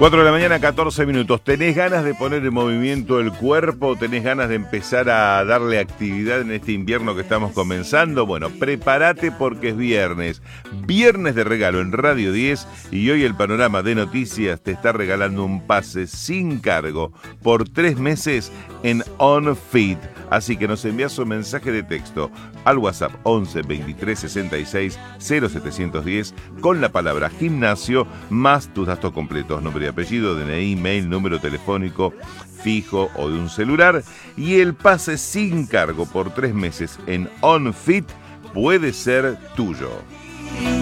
4 de la mañana, 14 minutos. ¿Tenés ganas de poner en movimiento el cuerpo? ¿Tenés ganas de empezar a darle actividad en este invierno que estamos comenzando? Bueno, prepárate porque es viernes. Viernes de regalo en Radio 10 y hoy el Panorama de Noticias te está regalando un pase sin cargo por 3 meses en OnFit. Así que nos envías un mensaje de texto al WhatsApp 11 23 66 0710 con la palabra gimnasio más tus datos completos, nombre y apellido, DNI, mail, número telefónico fijo o de un celular, y el pase sin cargo por 3 meses en OnFit puede ser tuyo.